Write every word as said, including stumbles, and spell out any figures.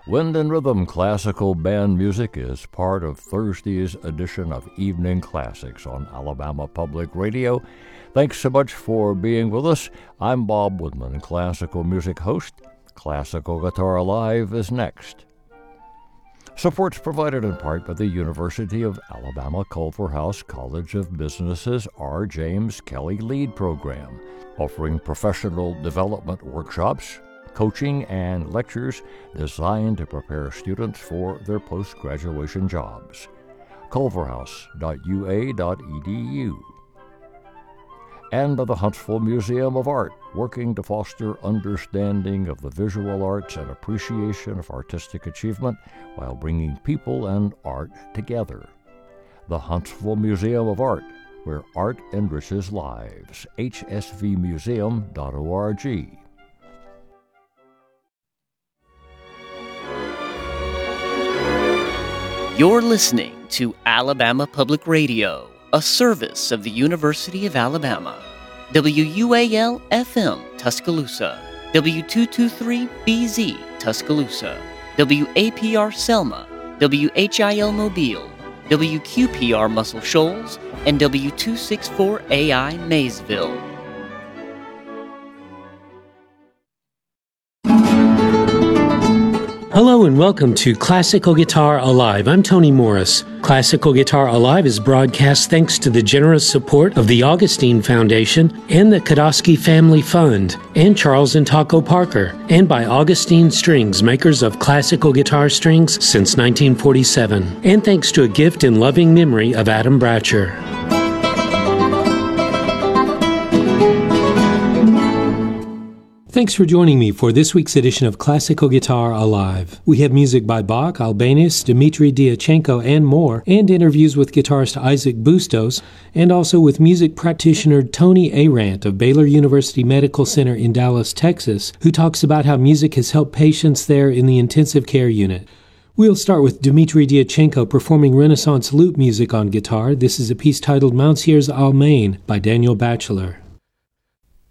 Wind and Rhythm Classical Band Music is part of Thursday's edition of Evening Classics on Alabama Public Radio. Thanks so much for being with us. I'm Bob Woodman, classical music host. Classical Guitar Live is next. Support's provided in part by the University of Alabama Culver House College of Business's R. James Kelly Lead Program, offering professional development workshops, coaching, and lectures designed to prepare students for their post-graduation jobs. culverhouse dot u a dot e d u. And by the Huntsville Museum of Art, working to foster understanding of the visual arts and appreciation of artistic achievement while bringing people and art together. The Huntsville Museum of Art, where art enriches lives. h s v museum dot org. You're listening to Alabama Public Radio, a service of the University of Alabama. W U A L F M Tuscaloosa, W two twenty-three B Z Tuscaloosa, W A P R Selma, W H I L Mobile, W Q P R Muscle Shoals, and W two sixty-four A I Maysville. Hello and welcome to Classical Guitar Alive. I'm Tony Morris. Classical Guitar Alive is broadcast thanks to the generous support of the Augustine Foundation and the Kodosky Family Fund and Charles and Taco Parker, and by Augustine Strings, makers of classical guitar strings since nineteen forty-seven. And thanks to a gift in loving memory of Adam Bratcher. Thanks for joining me for this week's edition of Classical Guitar Alive. We have music by Bach, Albéniz, Dmitri Dyachenko, and more, and interviews with guitarist Isaac Bustos, and also with music practitioner Tony Arant of Baylor University Medical Center in Dallas, Texas, who talks about how music has helped patients there in the intensive care unit. We'll start with Dmitri Dyachenko performing Renaissance lute music on guitar. This is a piece titled Monsieur's Almain by Daniel Batchelor.